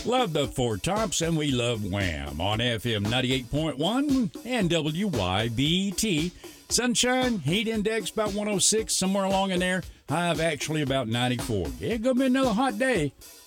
Love the Four Tops, and we love Wham on FM 98.1 and WYBT. Sunshine, heat index about 106, somewhere along in there. High of actually about 94. It's going to be another hot day.